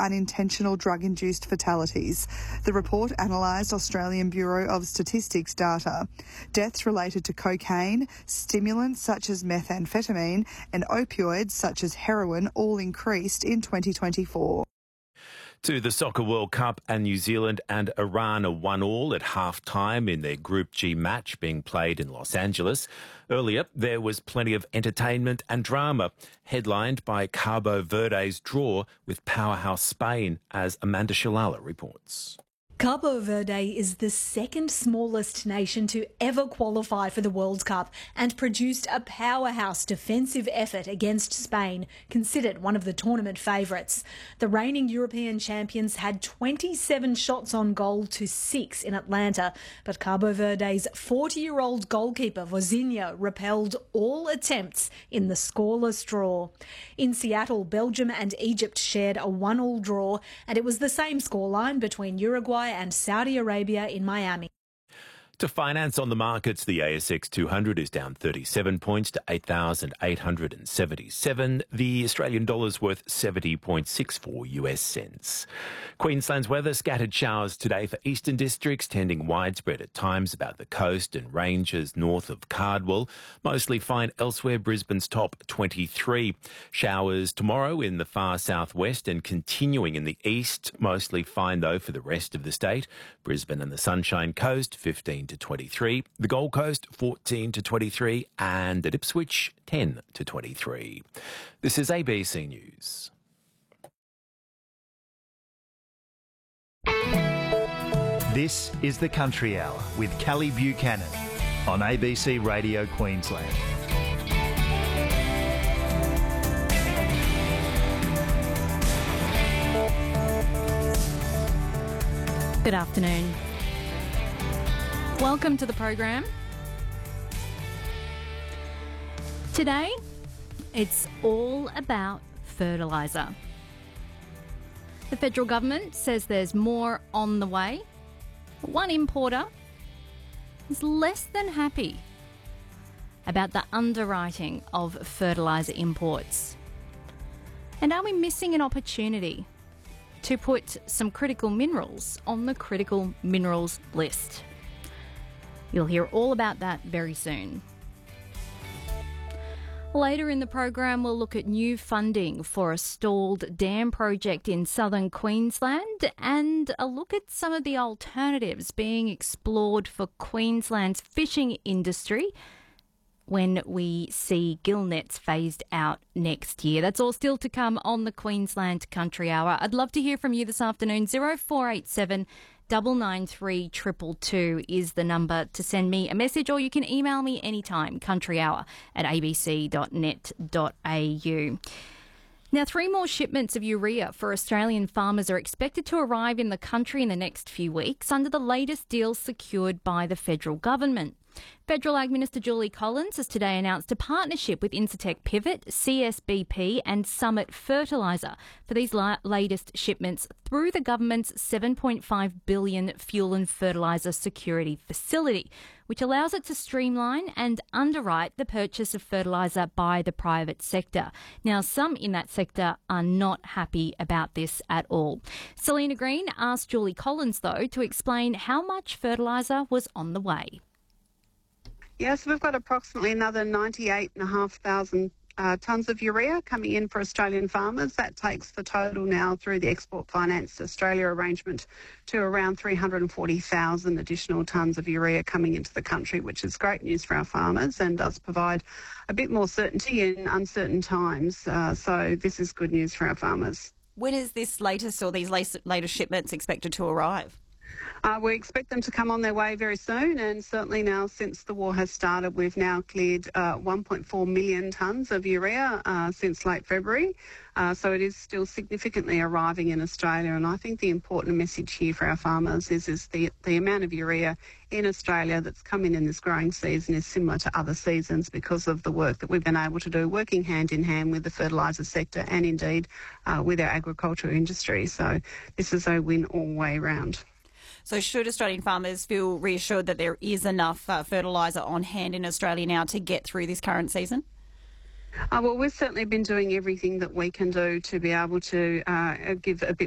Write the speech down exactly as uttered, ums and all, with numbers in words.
unintentional drug-induced fatalities. The report analysed Australian Bureau of Statistics data. Deaths related to cocaine, stimulants such as methamphetamine and opioids such as heroin all increased in twenty twenty-four. To the Soccer World Cup, and New Zealand and Iran are one all at half-time in their Group G match being played in Los Angeles. Earlier, there was plenty of entertainment and drama, headlined by Cabo Verde's draw with powerhouse Spain, as Amanda Shalala reports. Cabo Verde is the second smallest nation to ever qualify for the World Cup and produced a powerhouse defensive effort against Spain, considered one of the tournament favourites. The reigning European champions had twenty-seven shots on goal to six in Atlanta, but Cabo Verde's forty-year-old goalkeeper Vozinha repelled all attempts in the scoreless draw. In Seattle, Belgium and Egypt shared a one all draw, and it was the same scoreline between Uruguay and Saudi Arabia in Miami. To finance on the markets, the A S X two hundred is down thirty-seven points to eight thousand eight hundred seventy-seven. The Australian dollar's worth seventy point six four US cents. Queensland's weather, scattered showers today for eastern districts, tending widespread at times about the coast and ranges north of Cardwell. Mostly fine elsewhere, Brisbane's top twenty-three. Showers tomorrow in the far southwest and continuing in the east. Mostly fine though for the rest of the state. Brisbane and the Sunshine Coast, fifteen to twenty-three. The Gold Coast, fourteen to twenty-three. And at Ipswich, ten to twenty-three. This is A B C News. This is the Country Hour with Kelly Buchanan on A B C Radio Queensland. Good afternoon. Welcome to the program. Today, it's all about fertiliser. The federal government says there's more on the way. One importer is less than happy about the underwriting of fertiliser imports. And are we missing an opportunity to put some critical minerals on the critical minerals list? You'll hear all about that very soon. Later in the program, we'll look at new funding for a stalled dam project in southern Queensland and a look at some of the alternatives being explored for Queensland's fishing industry when we see gill nets phased out next year. That's all still to come on the Queensland Country Hour. I'd love to hear from you this afternoon. zero four eight seven nine nine three two two two is the number to send me a message, or you can email me anytime, countryhour at a b c dot net dot a u. Now, three more shipments of urea for Australian farmers are expected to arrive in the country in the next few weeks under the latest deal secured by the federal government. Federal Ag Minister Julie Collins has today announced a partnership with Incitec Pivot, C S B P and Summit Fertiliser for these la- latest shipments through the government's seven point five billion dollars fuel and fertiliser security facility, which allows it to streamline and underwrite the purchase of fertiliser by the private sector. Now, some in that sector are not happy about this at all. Selena Green asked Julie Collins, though, to explain how much fertiliser was on the way. Yes, we've got approximately another ninety-eight thousand five hundred uh, tonnes of urea coming in for Australian farmers. That takes the total now through the Export Finance Australia arrangement to around three hundred forty thousand additional tonnes of urea coming into the country, which is great news for our farmers and does provide a bit more certainty in uncertain times. Uh, so this is good news for our farmers. When is this latest or these latest shipments expected to arrive? Uh, we expect them to come on their way very soon, and certainly now since the war has started, we've now cleared uh, one point four million tonnes of urea uh, since late February. Uh, so it is still significantly arriving in Australia, and I think the important message here for our farmers is, is the, the amount of urea in Australia that's come in in this growing season is similar to other seasons because of the work that we've been able to do, working hand in hand with the fertiliser sector and indeed uh, with our agricultural industry. So this is a win all the way round. So should Australian farmers feel reassured that there is enough uh, fertiliser on hand in Australia now to get through this current season? Uh, well, we've certainly been doing everything that we can do to be able to uh, give a bit